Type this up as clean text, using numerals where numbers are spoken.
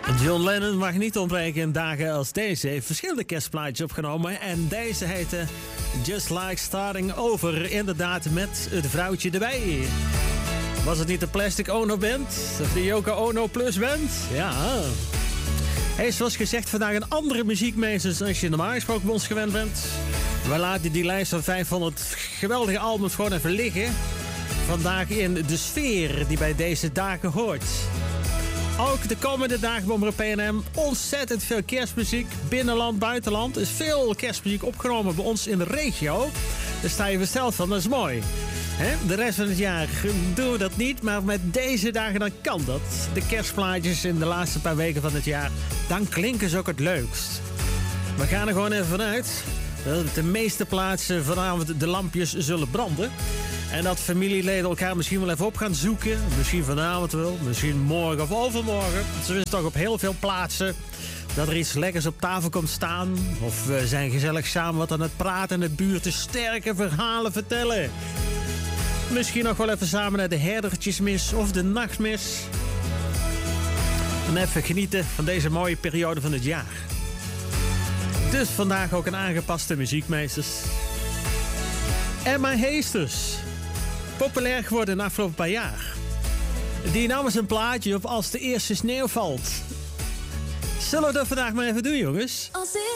John Lennon mag niet ontbreken in dagen als deze. Hij heeft verschillende kerstplaatjes opgenomen. En deze heette Just Like Starting Over. Inderdaad, met het vrouwtje erbij. Was het niet de Plastic Ono Band? Of de Yoko Ono Plus Band? Ja. Hij is zoals gezegd vandaag een andere muziekmeester dan als je normaal gesproken bij ons gewend bent. We laten die lijst van 500 geweldige albums gewoon even liggen. Vandaag in de sfeer die bij deze dagen hoort. Ook de komende dagen bij Omroep PNM ontzettend veel kerstmuziek. Binnenland, buitenland. Er is veel kerstmuziek opgenomen bij ons in de regio. Daar sta je versteld van, dat is mooi. De rest van het jaar doen we dat niet, maar met deze dagen dan kan dat. De kerstplaatjes in de laatste paar weken van het jaar, dan klinken ze ook het leukst. We gaan er gewoon even vanuit dat op de meeste plaatsen vanavond de lampjes zullen branden. En dat familieleden elkaar misschien wel even op gaan zoeken. Misschien vanavond wel, misschien morgen of overmorgen. Zo is het toch op heel veel plaatsen dat er iets lekkers op tafel komt staan. Of we zijn gezellig samen wat aan het praten en de buurten sterke verhalen vertellen. Misschien nog wel even samen naar de herdertjesmis of de nachtmis. En even genieten van deze mooie periode van het jaar. Dus vandaag ook een aangepaste muziekmeesters. Emma Heesters. Populair geworden in de afgelopen paar jaar. Die nam eens een plaatje op als de eerste sneeuw valt. Zullen we dat vandaag maar even doen, jongens?